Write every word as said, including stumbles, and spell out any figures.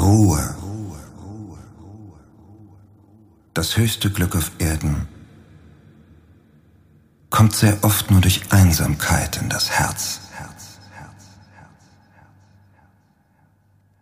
Ruhe. Das höchste Glück auf Erden kommt sehr oft nur durch Einsamkeit in das Herz.